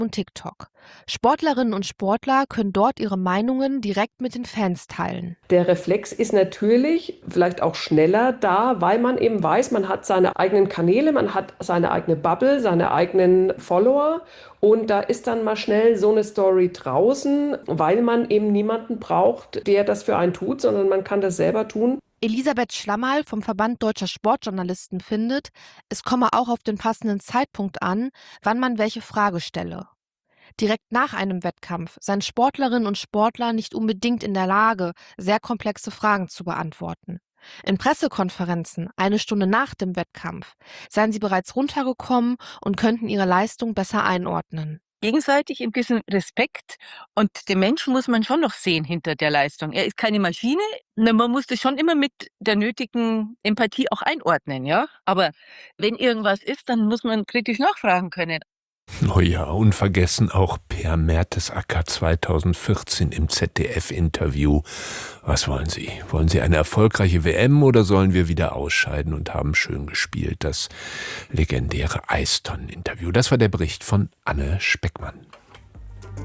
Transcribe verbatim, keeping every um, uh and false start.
und TikTok. Sportlerinnen und Sportler können dort ihre Meinungen direkt mit den Fans teilen. Der Reflex ist natürlich vielleicht auch schneller da, weil man eben weiß, man hat seine eigenen Kanäle, man hat seine eigene Bubble, seine eigenen Follower und da ist dann mal schnell so eine Story draußen, weil man eben niemanden braucht, der das für einen tut, sondern man kann das selber tun. Elisabeth Schlammerl vom Verband Deutscher Sportjournalisten findet, es komme auch auf den passenden Zeitpunkt an, wann man welche Frage stelle. Direkt nach einem Wettkampf seien Sportlerinnen und Sportler nicht unbedingt in der Lage, sehr komplexe Fragen zu beantworten. In Pressekonferenzen, eine Stunde nach dem Wettkampf, seien sie bereits runtergekommen und könnten ihre Leistung besser einordnen. Gegenseitig ein bisschen Respekt und den Menschen muss man schon noch sehen hinter der Leistung. Er ist keine Maschine, man muss das schon immer mit der nötigen Empathie auch einordnen, ja. Aber wenn irgendwas ist, dann muss man kritisch nachfragen können. Oh ja, unvergessen auch Per Mertesacker zweitausendvierzehn im Z D F-Interview. Was wollen Sie? Wollen Sie eine erfolgreiche W M oder sollen wir wieder ausscheiden und haben schön gespielt? Das legendäre Eistonnen-Interview. Das war der Bericht von Anne Speckmann.